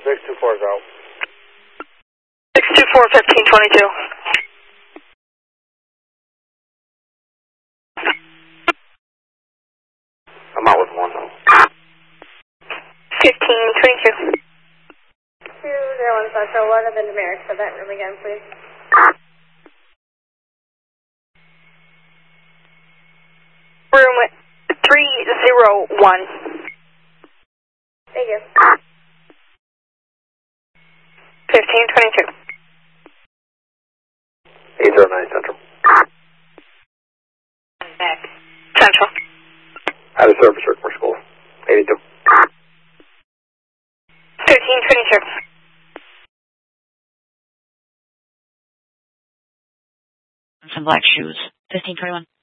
624 is out. 624, 1522. I'm out with one. 1522. 201 Central, what are the numerics of that room again, please? Room 301. Thank you. 1522. 809 Central. Central. Out of service for school. 82. 1522. Some black shoes. 1521.